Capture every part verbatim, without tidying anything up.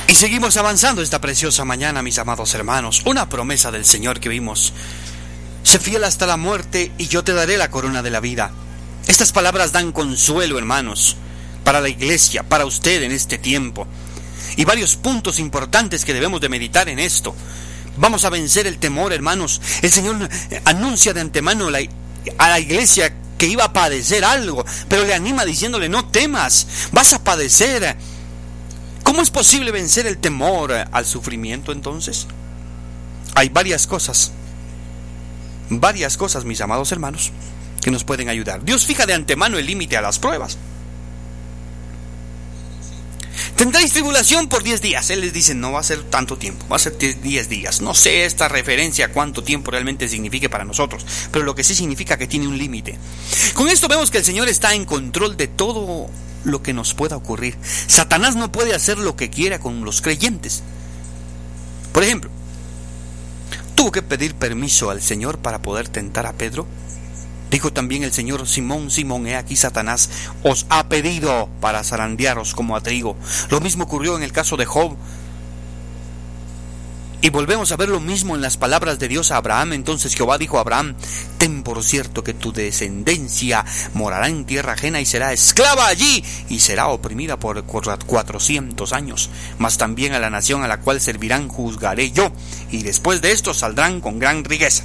Y seguimos avanzando esta preciosa mañana, mis amados hermanos. Una promesa del Señor que vimos: sé fiel hasta la muerte y yo te daré la corona de la vida. Estas palabras dan consuelo, hermanos, para la iglesia, para usted en este tiempo. Y varios puntos importantes que debemos de meditar en esto. Vamos a vencer el temor, hermanos. El Señor anuncia de antemano la, a la iglesia que iba a padecer algo, pero le anima diciéndole: no temas, vas a padecer. ¿Cómo es posible vencer el temor al sufrimiento entonces? Hay varias cosas, varias cosas, mis amados hermanos, que nos pueden ayudar. Dios fija de antemano el límite a las pruebas. Tendréis tribulación por diez días. Él les dice: no va a ser tanto tiempo, va a ser diez días. No sé esta referencia a cuánto tiempo realmente signifique para nosotros, pero lo que sí significa que tiene un límite. Con esto vemos que el Señor está en control de todo lo que nos pueda ocurrir. Satanás no puede hacer lo que quiera con los creyentes. Por ejemplo, tuvo que pedir permiso al Señor para poder tentar a Pedro. Dijo también el Señor: Simón, Simón, he aquí Satanás os ha pedido para zarandearos como a trigo. Lo mismo ocurrió en el caso de Job. Y volvemos a ver lo mismo en las palabras de Dios a Abraham. Entonces Jehová dijo a Abraham: ten por cierto que tu descendencia morará en tierra ajena y será esclava allí y será oprimida por cuatrocientos años. Mas también a la nación a la cual servirán juzgaré yo, y después de esto saldrán con gran riqueza.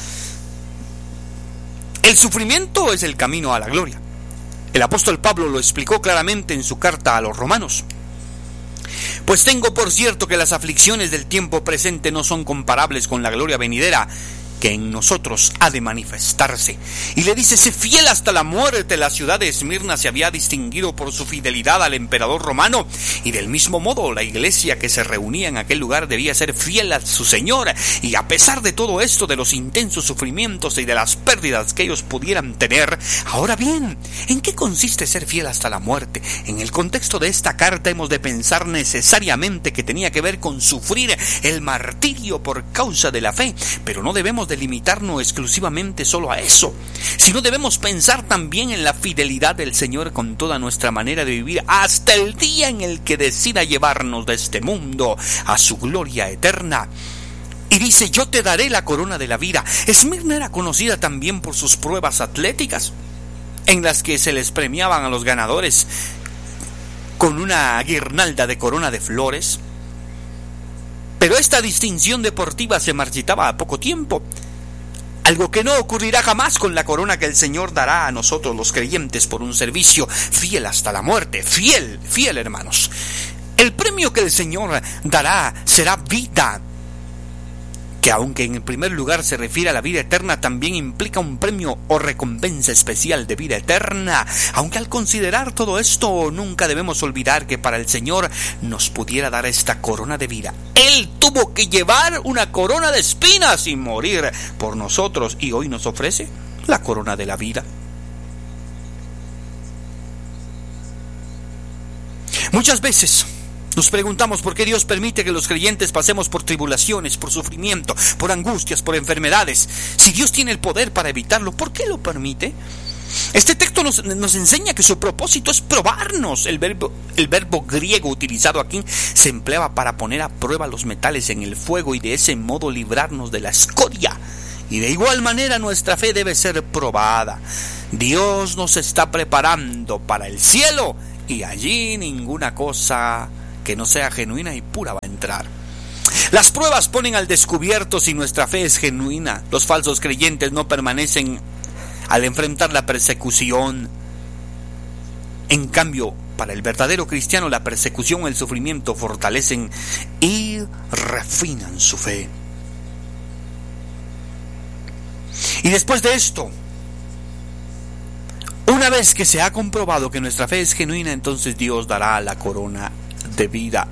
El sufrimiento es el camino a la gloria. El apóstol Pablo lo explicó claramente en su carta a los romanos. Pues tengo por cierto que las aflicciones del tiempo presente no son comparables con la gloria venidera que en nosotros ha de manifestarse. Y le dice: sé fiel hasta la muerte. La ciudad de Esmirna se había distinguido por su fidelidad al emperador romano, y del mismo modo la iglesia que se reunía en aquel lugar debía ser fiel a su Señor. Y a pesar de todo esto, de los intensos sufrimientos y de las pérdidas que ellos pudieran tener, ahora bien, ¿en qué consiste ser fiel hasta la muerte? En el contexto de esta carta hemos de pensar necesariamente que tenía que ver con sufrir el martirio por causa de la fe, pero no debemos de limitarnos exclusivamente solo a eso, sino debemos pensar también en la fidelidad del Señor con toda nuestra manera de vivir hasta el día en el que decida llevarnos de este mundo a su gloria eterna. Y dice: yo te daré la corona de la vida. Esmirna era conocida también por sus pruebas atléticas, en las que se les premiaban a los ganadores con una guirnalda de corona de flores. Pero esta distinción deportiva se marchitaba a poco tiempo, algo que no ocurrirá jamás con la corona que el Señor dará a nosotros los creyentes por un servicio fiel hasta la muerte. Fiel, fiel, hermanos. El premio que el Señor dará será vida, que aunque en el primer lugar se refiere a la vida eterna, también implica un premio o recompensa especial de vida eterna. Aunque al considerar todo esto, nunca debemos olvidar que para el Señor nos pudiera dar esta corona de vida, Él tuvo que llevar una corona de espinas y morir por nosotros, y hoy nos ofrece la corona de la vida. Muchas veces nos preguntamos por qué Dios permite que los creyentes pasemos por tribulaciones, por sufrimiento, por angustias, por enfermedades. Si Dios tiene el poder para evitarlo, ¿por qué lo permite? Este texto nos, nos enseña que su propósito es probarnos. El verbo, el verbo griego utilizado aquí se empleaba para poner a prueba los metales en el fuego y de ese modo librarnos de la escoria. Y de igual manera nuestra fe debe ser probada. Dios nos está preparando para el cielo, y allí ninguna cosa que no sea genuina y pura va a entrar. Las pruebas ponen al descubierto si nuestra fe es genuina. Los falsos creyentes no permanecen al enfrentar la persecución. En cambio, para el verdadero cristiano, la persecución o el sufrimiento fortalecen y refinan su fe. Y después de esto, una vez que se ha comprobado que nuestra fe es genuina, entonces Dios dará la corona de vida.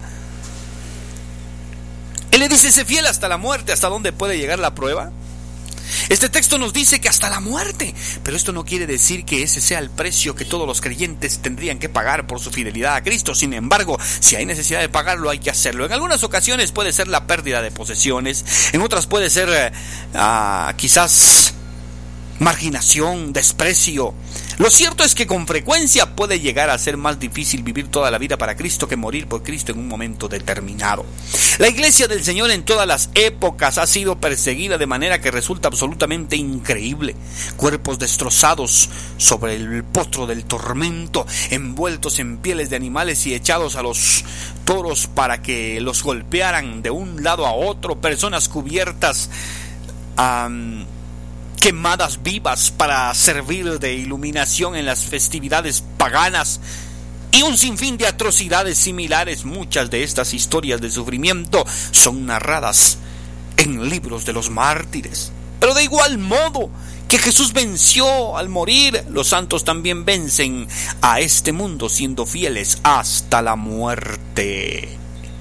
Él le dice: sé fiel hasta la muerte. ¿Hasta dónde puede llegar la prueba? Este texto nos dice que hasta la muerte, pero esto no quiere decir que ese sea el precio que todos los creyentes tendrían que pagar por su fidelidad a Cristo. Sin embargo, si hay necesidad de pagarlo, hay que hacerlo. En algunas ocasiones puede ser la pérdida de posesiones, en otras puede ser uh, quizás marginación, desprecio, Lo cierto es que con frecuencia puede llegar a ser más difícil vivir toda la vida para Cristo que morir por Cristo en un momento determinado. La Iglesia del Señor en todas las épocas ha sido perseguida de manera que resulta absolutamente increíble. Cuerpos destrozados sobre el potro del tormento, envueltos en pieles de animales y echados a los toros para que los golpearan de un lado a otro, personas cubiertas um, quemadas vivas para servir de iluminación en las festividades paganas, y un sinfín de atrocidades similares. Muchas de estas historias de sufrimiento son narradas en libros de los mártires. Pero de igual modo que Jesús venció al morir, los santos también vencen a este mundo siendo fieles hasta la muerte.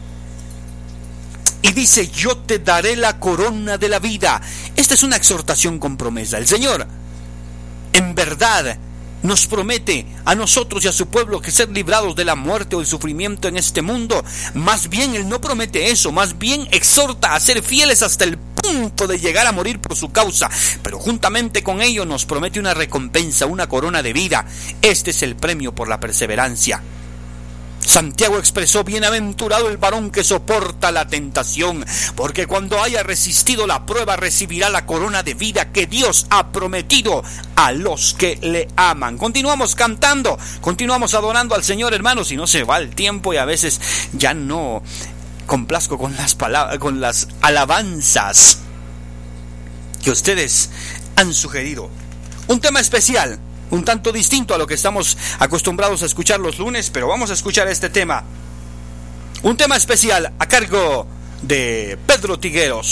Y dice: yo te daré la corona de la vida. Esta es una exhortación con promesa. El Señor, en verdad, nos promete a nosotros y a su pueblo que ser librados de la muerte o el sufrimiento en este mundo. Más bien, Él no promete eso. Más bien exhorta a ser fieles hasta el punto de llegar a morir por su causa. Pero juntamente con ello nos promete una recompensa, una corona de vida. Este es el premio por la perseverancia. Santiago expresó: bienaventurado el varón que soporta la tentación, porque cuando haya resistido la prueba recibirá la corona de vida que Dios ha prometido a los que le aman. Continuamos cantando, continuamos adorando al Señor, hermanos, y no se va el tiempo y a veces ya no complazco con las palabras, con las alabanzas que ustedes han sugerido. Un tema especial, un tanto distinto a lo que estamos acostumbrados a escuchar los lunes, pero vamos a escuchar este tema. Un tema especial a cargo de Pedro Tigueros.